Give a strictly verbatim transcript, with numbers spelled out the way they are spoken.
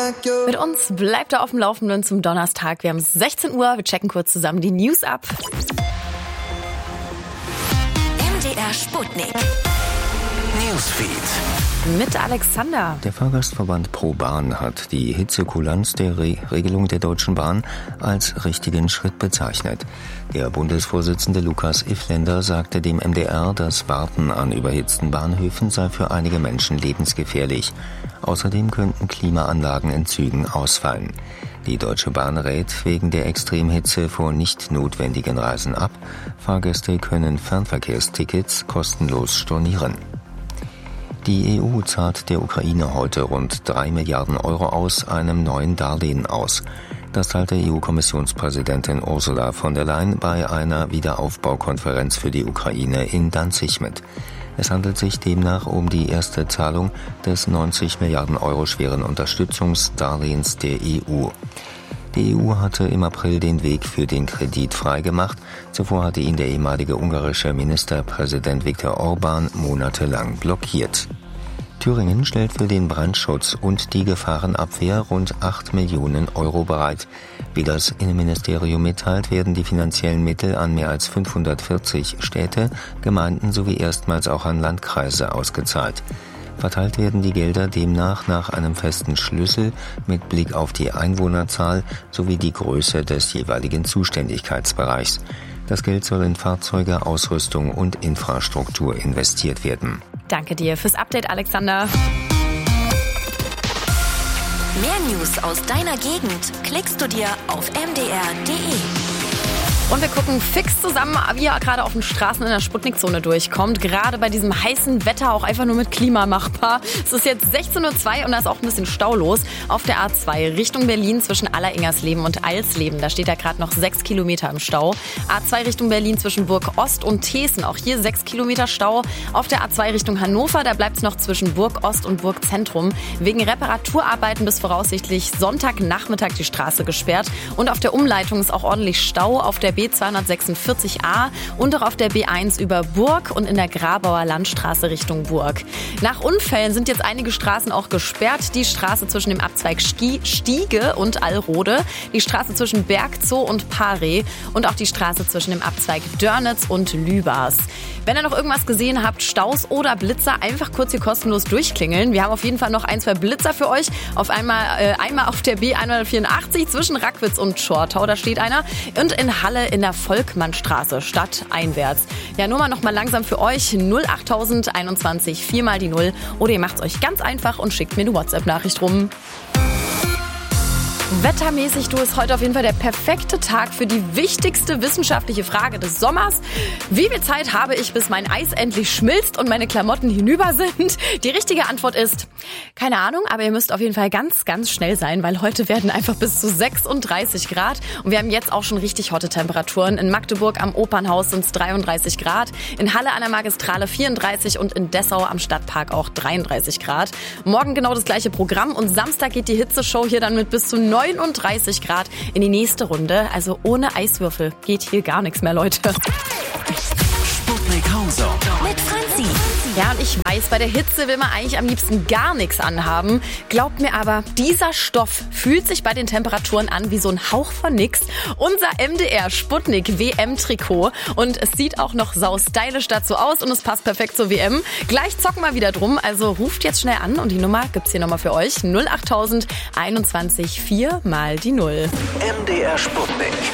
Mit uns bleibt er auf dem Laufenden zum Donnerstag. Wir haben sechzehn Uhr, wir checken kurz zusammen die News ab. M D R Sputnik. Newsfeed. Mit Alexander. Der Fahrgastverband ProBahn hat die Hitzekulanz der Re- Regelung der Deutschen Bahn als richtigen Schritt bezeichnet. Der Bundesvorsitzende Lukas Ifländer sagte dem M D R, das Warten an überhitzten Bahnhöfen sei für einige Menschen lebensgefährlich. Außerdem könnten Klimaanlagen in Zügen ausfallen. Die Deutsche Bahn rät wegen der Extremhitze vor nicht notwendigen Reisen ab. Fahrgäste können Fernverkehrstickets kostenlos stornieren. Die E U zahlt der Ukraine heute rund drei Milliarden Euro aus einem neuen Darlehen aus. Das teilte E U-Kommissionspräsidentin Ursula von der Leyen bei einer Wiederaufbaukonferenz für die Ukraine in Danzig mit. Es handelt sich demnach um die erste Zahlung des neunzig Milliarden Euro schweren Unterstützungsdarlehens der E U. Die E U hatte im April den Weg für den Kredit freigemacht. Zuvor hatte ihn der ehemalige ungarische Ministerpräsident Viktor Orbán monatelang blockiert. Thüringen stellt für den Brandschutz und die Gefahrenabwehr rund acht Millionen Euro bereit. Wie das Innenministerium mitteilt, werden die finanziellen Mittel an mehr als fünfhundertvierzig Städte, Gemeinden sowie erstmals auch an Landkreise ausgezahlt. Verteilt werden die Gelder demnach nach einem festen Schlüssel mit Blick auf die Einwohnerzahl sowie die Größe des jeweiligen Zuständigkeitsbereichs. Das Geld soll in Fahrzeuge, Ausrüstung und Infrastruktur investiert werden. Danke dir fürs Update, Alexander. Mehr News aus deiner Gegend klickst du dir auf m d r punkt d e. Und wir gucken fix zusammen, wie ihr gerade auf den Straßen in der Sputnikzone durchkommt. Gerade bei diesem heißen Wetter auch einfach nur mit Klima machbar. Es ist jetzt sechzehn Uhr zwei und da ist auch ein bisschen Stau los. Auf der A zwei Richtung Berlin zwischen Alleringersleben und Eilsleben. Da steht ja gerade noch sechs Kilometer im Stau. A zwei Richtung Berlin zwischen Burg Ost und Thesen. Auch hier sechs Kilometer Stau. Auf der A zwei Richtung Hannover, da bleibt es noch zwischen Burg Ost und Burg Zentrum. Wegen Reparaturarbeiten bis voraussichtlich Sonntagnachmittag die Straße gesperrt. Und auf der Umleitung ist auch ordentlich Stau. Auf der B zweihundertsechsundvierzig a und auch auf der B eins über Burg und in der Grabauer Landstraße Richtung Burg. Nach Unfällen sind jetzt einige Straßen auch gesperrt. Die Straße zwischen dem Abzweig Stiege und Allrode, die Straße zwischen Bergzoo und Paree und auch die Straße zwischen dem Abzweig Dörnitz und Lübars. Wenn ihr noch irgendwas gesehen habt, Staus oder Blitzer, einfach kurz hier kostenlos durchklingeln. Wir haben auf jeden Fall noch ein, zwei Blitzer für euch. Auf einmal, äh, einmal auf der B hundertvierundachtzig zwischen Rackwitz und Schortau, da steht einer. Und in Halle in der Volkmannstraße, stadteinwärts. Ja, nur mal noch mal langsam für euch. null achttausend einundzwanzig, viermal die Null. Oder ihr macht es euch ganz einfach und schickt mir eine WhatsApp-Nachricht rum. Wettermäßig, du, ist heute auf jeden Fall der perfekte Tag für die wichtigste wissenschaftliche Frage des Sommers. Wie viel Zeit habe ich, bis mein Eis endlich schmilzt und meine Klamotten hinüber sind? Die richtige Antwort ist, keine Ahnung, aber ihr müsst auf jeden Fall ganz, ganz schnell sein, weil heute werden einfach bis zu sechsunddreißig Grad. Und wir haben jetzt auch schon richtig hotte Temperaturen. In Magdeburg am Opernhaus sind es dreiunddreißig Grad, in Halle an der Magistrale vierunddreißig und in Dessau am Stadtpark auch dreiunddreißig Grad. Morgen genau das gleiche Programm und Samstag geht die Hitzeshow hier dann mit bis zu neununddreißig Grad in die nächste Runde. Also ohne Eiswürfel geht hier gar nichts mehr, Leute. Sputnik Hauser mit Franzi. Ja, und ich weiß, bei der Hitze will man eigentlich am liebsten gar nichts anhaben. Glaubt mir aber, dieser Stoff fühlt sich bei den Temperaturen an wie so ein Hauch von nix. Unser M D R Sputnik W M-Trikot. Und es sieht auch noch sau stylisch dazu aus und es passt perfekt zur W M. Gleich zocken wir wieder drum, also ruft jetzt schnell an und die Nummer gibt's hier nochmal für euch. null achttausend einundzwanzig, vier mal die Null. M D R Sputnik.